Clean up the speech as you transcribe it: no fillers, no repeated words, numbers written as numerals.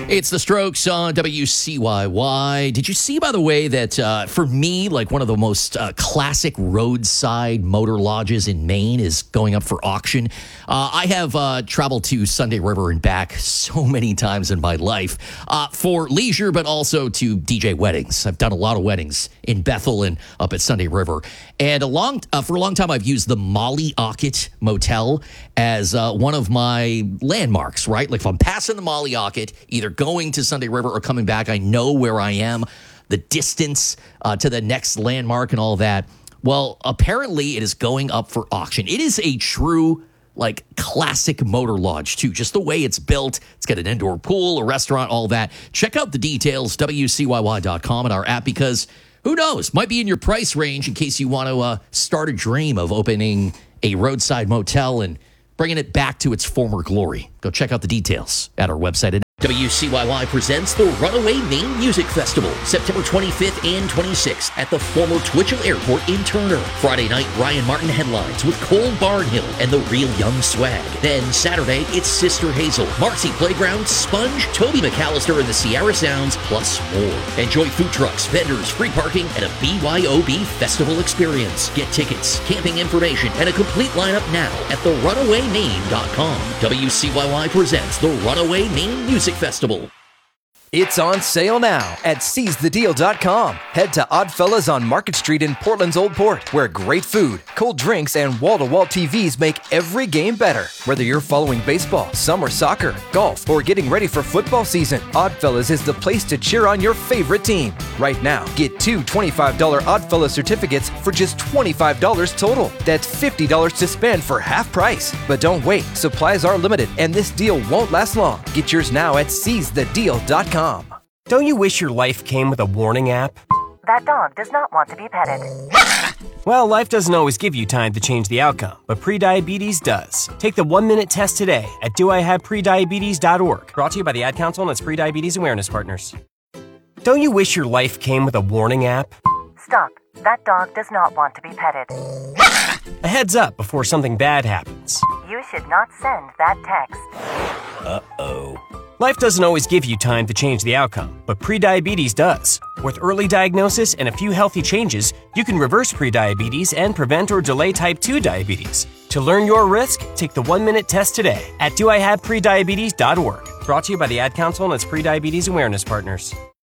It's The Strokes on WCYY. Did you see, by the way, that for me, like one of the most classic roadside motor lodges in Maine is going up for auction? I have traveled to Sunday River and back so many times in my life for leisure, but also to DJ weddings. I've done a lot of weddings in Bethel and up at Sunday River. And for a long time, I've used the Mollyauket Motel as one of my landmarks, right? Like if I'm passing the Mollyauket, either going to Sunday River or coming back, I know where I am, the distance to the next landmark and all that. Well, apparently it is going up for auction. It is a true, like, classic motor lodge, too. Just the way it's built. It's got an indoor pool, a restaurant, all that. Check out the details, WCYY.com, and our app, because who knows? Might be in your price range in case you want to start a dream of opening a roadside motel and bringing it back to its former glory. Go check out the details at our website. WCYY presents the Runaway Maine Music Festival, September 25th and 26th at the former Twitchell Airport in Turner. Friday night, Ryan Martin headlines with Cole Barnhill and the Real Young Swag. Then Saturday, it's Sister Hazel, Marcy Playground, Sponge, Toby McAllister and the Sierra Sounds, plus more. Enjoy food trucks, vendors, free parking, and a BYOB festival experience. Get tickets, camping information, and a complete lineup now at therunawaymaine.com. WCYY presents the Runaway Maine Music Festival. It's on sale now at SeizeTheDeal.com. Head to Oddfellas on Market Street in Portland's Old Port, where great food, cold drinks, and wall-to-wall TVs make every game better. Whether you're following baseball, summer soccer, golf, or getting ready for football season, Oddfellas is the place to cheer on your favorite team. Right now, get two $25 Oddfellas certificates for just $25 total. That's $50 to spend for half price. But don't wait, supplies are limited, and this deal won't last long. Get yours now at SeizeTheDeal.com. Don't you wish your life came with a warning app? That dog does not want to be petted. Well, life doesn't always give you time to change the outcome, but prediabetes does. Take the 1-minute test today at doihaveprediabetes.org. Brought to you by the Ad Council and its Prediabetes Awareness Partners. Don't you wish your life came with a warning app? Stop. That dog does not want to be petted. A heads up before something bad happens. You should not send that text. Uh-oh. Life doesn't always give you time to change the outcome, but prediabetes does. With early diagnosis and a few healthy changes, you can reverse prediabetes and prevent or delay type 2 diabetes. To learn your risk, take the 1-minute test today at doihaveprediabetes.org. Brought to you by the Ad Council and its Prediabetes Awareness Partners.